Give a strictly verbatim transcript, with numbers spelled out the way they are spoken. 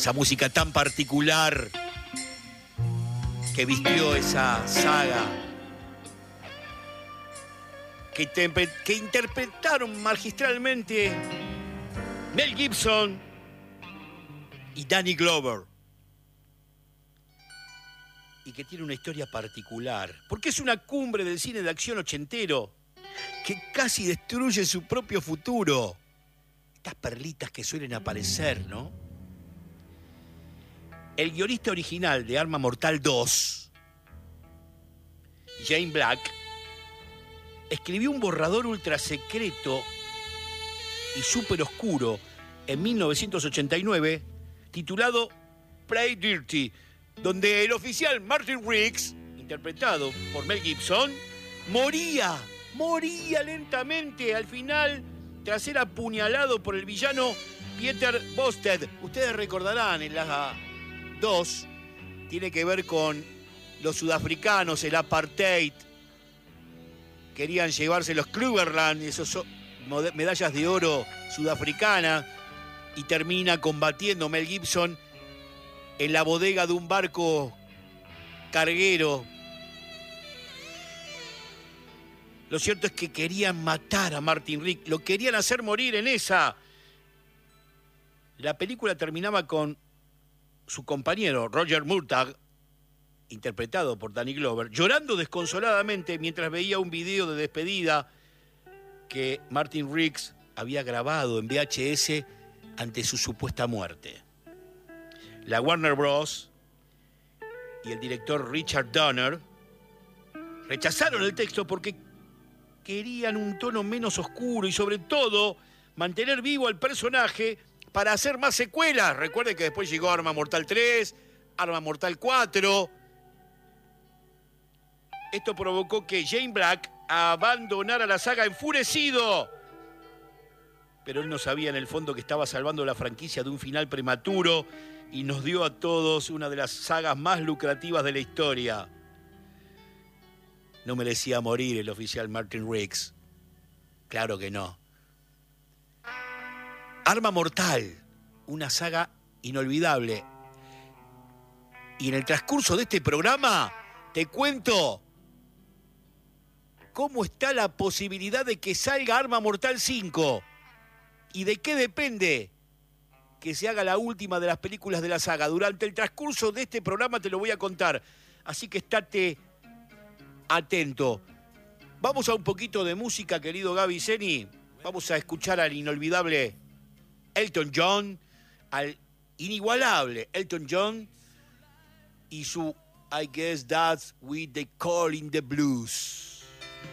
esa música tan particular que vistió esa saga, que, te, que interpretaron magistralmente Mel Gibson y Danny Glover, y que tiene una historia particular, porque es una cumbre del cine de acción ochentero que casi destruye su propio futuro. Estas perlitas que suelen aparecer, ¿no? El guionista original de Arma Mortal dos, Shane Black, escribió un borrador ultra secreto y súper oscuro en mil novecientos ochenta y nueve titulado Play Dirty, donde el oficial Martin Riggs, interpretado por Mel Gibson, moría, moría lentamente al final tras ser apuñalado por el villano Peter Bosted. Ustedes recordarán, en la dos tiene que ver con los sudafricanos, el apartheid. Querían llevarse los Krugerland, esas medallas de oro sudafricanas, y termina combatiendo Mel Gibson en la bodega de un barco carguero. Lo cierto es que querían matar a Martin Riggs, lo querían hacer morir en esa. La película terminaba con su compañero Roger Murtagh, interpretado por Danny Glover, llorando desconsoladamente mientras veía un video de despedida que Martin Riggs había grabado en V H S ante su supuesta muerte. La Warner Bros. Y el director Richard Donner rechazaron el texto porque querían un tono menos oscuro y, sobre todo, mantener vivo al personaje para hacer más secuelas. Recuerden que después llegó Arma Mortal tres, Arma Mortal cuatro. Esto provocó que Shane Black abandonara la saga enfurecido. Pero él no sabía en el fondo que estaba salvando la franquicia de un final prematuro y nos dio a todos una de las sagas más lucrativas de la historia. No merecía morir el oficial Martin Riggs. Claro que no. Arma Mortal, una saga inolvidable. Y en el transcurso de este programa te cuento cómo está la posibilidad de que salga Arma Mortal cinco y de qué depende que se haga la última de las películas de la saga. Durante el transcurso de este programa te lo voy a contar, así que estate atento. Vamos a un poquito de música, querido Gaby Zeni. Vamos a escuchar al inolvidable Elton John, al inigualable Elton John y su I Guess That's What They Call in the Blues.